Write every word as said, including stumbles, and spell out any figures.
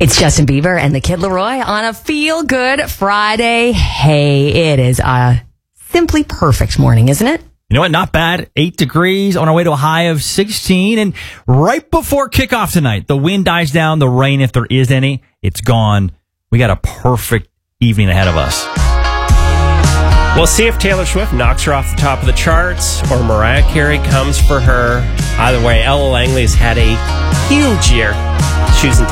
It's Justin Bieber and the Kid Laroi on a Feel Good Friday. Hey, it is a simply perfect morning, isn't it? You know what? Not bad. Eight degrees on our way to a high of sixteen. And right before kickoff tonight, the wind dies down, the rain, if there is any, it's gone. We got a perfect evening ahead of us. We'll see if Taylor Swift knocks her off the top of the charts or Mariah Carey comes for her. Either way, Ella Langley's had a huge year. She was in